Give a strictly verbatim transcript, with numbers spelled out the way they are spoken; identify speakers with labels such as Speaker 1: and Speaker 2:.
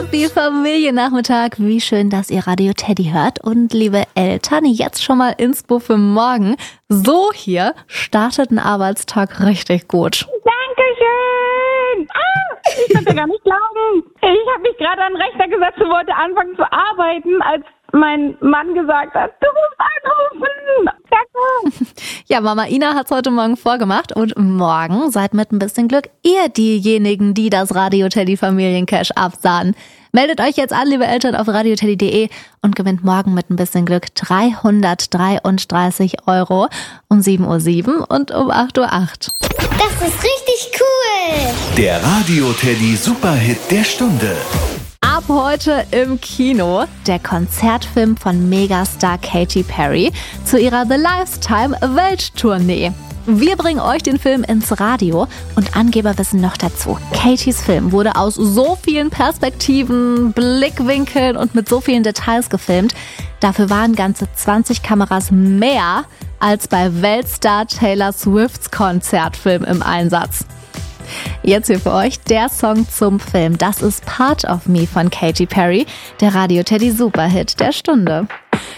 Speaker 1: Happy Familiennachmittag. Wie schön, dass ihr Radio Teddy hört. Und liebe Eltern, jetzt schon mal Inspo für morgen. So hier startet ein Arbeitstag richtig gut.
Speaker 2: Dankeschön. Ah, ich konnte gar nicht glauben. Ich habe mich gerade an den Rechner gesetzt und wollte anfangen zu arbeiten, als mein Mann gesagt hat, du musst anrufen. Danke.
Speaker 1: Ja, Mama Ina hat's heute Morgen vorgemacht und morgen seid mit ein bisschen Glück ihr diejenigen, die das Radio Teddy Familiencash absahen. Meldet euch jetzt an, liebe Eltern, auf radioteddy punkt de und gewinnt morgen mit ein bisschen Glück dreihundertdreiunddreißig Euro um sieben Uhr sieben und um acht Uhr acht.
Speaker 3: Das ist richtig cool.
Speaker 4: Der Radio Teddy Superhit der Stunde.
Speaker 1: Ab heute im Kino der Konzertfilm von Megastar Katy Perry zu ihrer The Lifetime Welttournee. Wir bringen euch den Film ins Radio und Angeber wissen noch dazu. Katys Film wurde aus so vielen Perspektiven, Blickwinkeln und mit so vielen Details gefilmt. Dafür waren ganze zwanzig Kameras mehr als bei Weltstar Taylor Swifts Konzertfilm im Einsatz. Jetzt hier für euch der Song zum Film. Das ist Part of Me von Katy Perry, der Radio Teddy Superhit der Stunde.